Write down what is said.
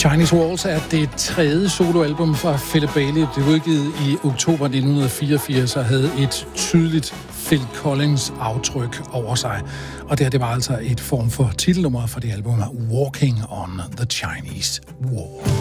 Chinese Walls er det tredje soloalbum fra Philip Bailey. Det blev udgivet i oktober 1984 og havde et tydeligt Phil Collins aftryk over sig. Og det var altså et form for titelnummer for det album Walking on the Chinese Wall.